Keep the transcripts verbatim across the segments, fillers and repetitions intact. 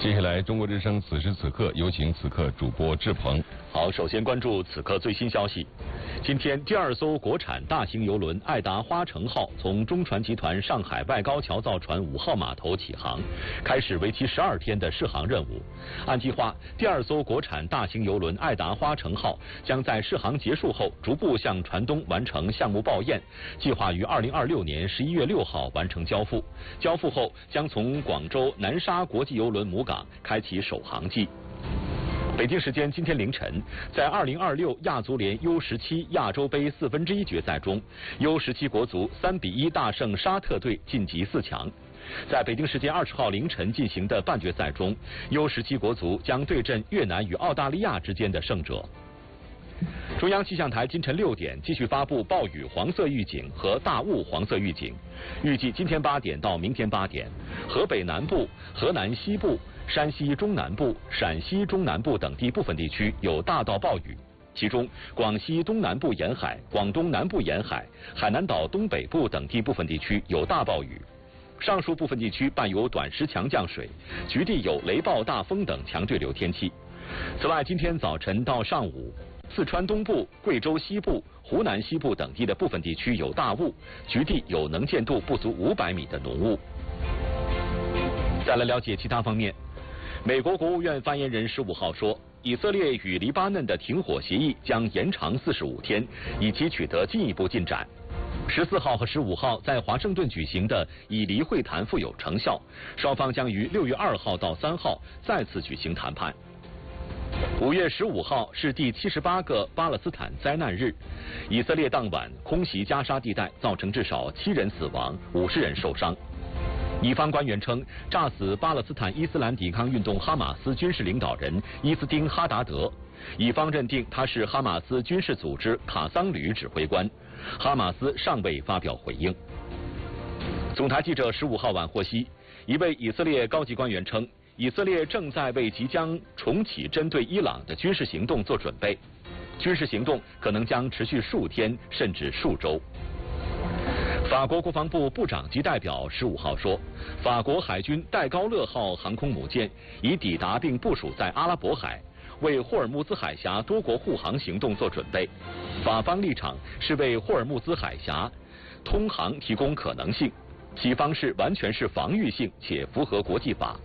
接下来，中国之声此时此刻有请此刻主播志鹏。 好，首先关注此刻最新消息。今天，第二艘国产大型邮轮爱达花城号从中船集团上海外高桥造船五号码头起航，开始为期十二天的试航任务。按计划，第二艘国产大型邮轮爱达花城号将在试航结束后逐步向船东完成项目报验，计划于二零二六年十一月六号完成交付。交付后，将从广州南沙国际邮轮母港开启首航季。北京时间今天凌晨，在二零二六亚足联 U 十七亚洲杯四分之一决赛中 ，U 十七国足三比一大胜沙特队晋级四强。在北京时间二十号凌晨进行的半决赛中 ，U 十七国足将对阵越南与澳大利亚之间的胜者。中央气象台今晨六点继续发布暴雨黄色预警和大雾黄色预警，预计今天八点到明天八点，河北南部、河南西部、山西中南部、陕西中南部等地部分地区有大到暴雨，其中广西东南部沿海、广东南部沿海、海南岛东北部等地部分地区有大暴雨。上述部分地区伴有短时强降水，局地有雷暴大风等强对流天气。此外，今天早晨到上午，四川东部、贵州西部、湖南西部等地的部分地区有大雾，局地有能见度不足五百米的浓雾。再来了解其他方面，美国国务院发言人十五号说，以色列与黎巴嫩的停火协议将延长四十五天，以期取得进一步进展。十四号和十五号在华盛顿举行的以黎会谈富有成效，双方将于六月二号到三号再次举行谈判。五月十五号是第七十八个巴勒斯坦灾难日，以色列当晚空袭加沙地带，造成至少七人死亡、五十人受伤。以方官员称，炸死巴勒斯坦伊斯兰抵抗运动哈马斯军事领导人伊斯丁哈达德，以方认定他是哈马斯军事组织卡桑旅指挥官，哈马斯尚未发表回应。总台记者十五号晚获悉，一位以色列高级官员称，以色列正在为即将重启针对伊朗的军事行动做准备，军事行动可能将持续数天甚至数周。法国国防部部长级代表十五号说，法国海军戴高乐号航空母舰已抵达并部署在阿拉伯海，为霍尔木兹海峡多国护航行动做准备。法方立场是为霍尔木兹海峡通航提供可能性，其方式完全是防御性且符合国际法。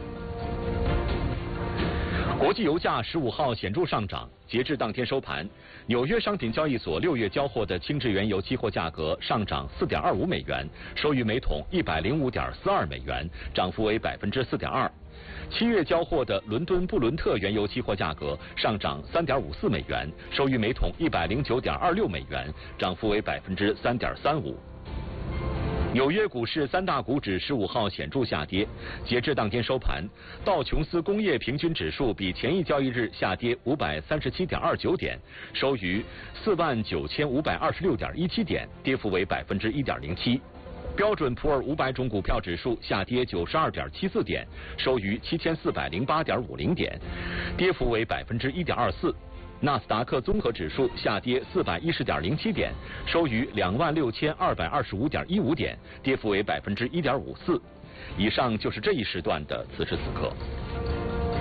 国际油价十五号显著上涨，截至当天收盘，纽约商品交易所六月交货的轻质原油期货价格上涨四点二五美元，收于每桶一百零五点四二美元，涨幅为百分之四点二。七月交货的伦敦布伦特原油期货价格上涨三点五四美元，收于每桶一百零九点二六美元，涨幅为百分之三点三五。纽约股市三大股指十五号显著下跌，截至当天收盘，道琼斯工业平均指数比前一交易日下跌五百三十七点二九点，收于四万九千五百二十六点一七点，跌幅为百分之一点零七。标准普尔五百种股票指数下跌九十二点七四点，收于七千四百零八点五零点，跌幅为百分之一点二四。纳斯达克综合指数下跌四百一十点零七点，收于两万六千二百二十五点一五点，跌幅为百分之一点五四。以上就是这一时段的此时此刻。